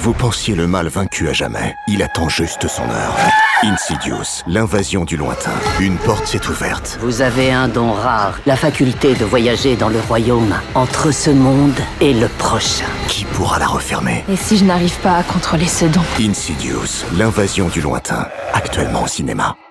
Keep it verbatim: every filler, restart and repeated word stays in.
Vous pensiez le mal vaincu à jamais. Il attend juste son heure. Insidious, l'invasion du lointain. Une porte s'est ouverte. Vous avez un don rare, la faculté de voyager dans le royaume, entre ce monde et le prochain. Qui pourra la refermer? Et si je n'arrive pas à contrôler ce don? Insidious, l'invasion du lointain. Actuellement au cinéma.